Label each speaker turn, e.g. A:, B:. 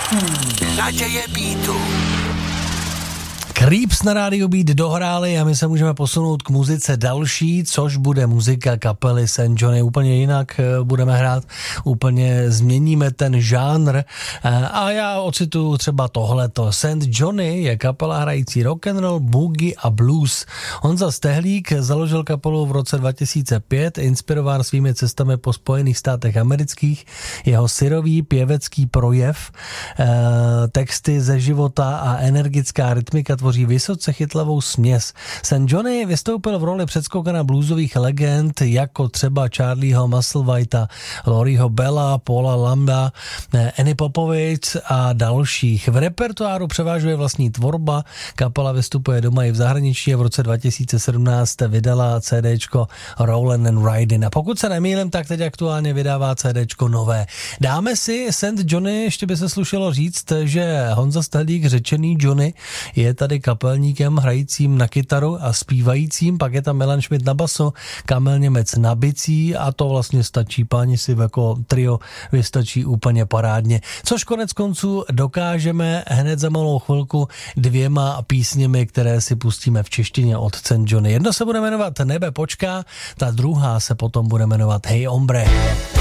A: Naděje Beatu.
B: Creeps na rádiu Beat dohráli a my se můžeme posunout k muzice další, což bude muzika kapely St. Johnny. Úplně jinak budeme hrát, úplně změníme ten žánr a já ocituju třeba tohleto. St. Johnny je kapela hrající rock and roll, boogie a blues. Honza Stehlík založil kapelu v roce 2005, inspirován svými cestami po Spojených státech amerických. Jeho syrový pěvecký projev, texty ze života a energická rytmika tvoří vysoce chytlavou směs. St. Johnny vystoupil v roli předskokana bluesových legend jako třeba Charlieho Musselwhita, Laurieho Bella, Paula Lamba, Annie Popovic a dalších. V repertoáru převážuje vlastní tvorba, kapela vystupuje doma i v zahraničí a v roce 2017 vydala CDčko Rollin' and Ridin'. A pokud se nemýlím, tak teď aktuálně vydává CDčko nové. Dáme si St. Johnny, ještě by se slušelo říct, že Honza Stehlík, řečený Johnny, je tady kapelníkem hrajícím na kytaru a zpívajícím, pak je tam Milan Schmidt na baso, Kamil Němec na bicí a to vlastně stačí, páni si jako trio vystačí úplně parádně. Což konec konců dokážeme hned za malou chvilku 2 písněmi, které si pustíme v češtině od St. Johnny. Jedno se bude jmenovat Nebe počká, ta druhá se potom bude jmenovat Hey Hombre.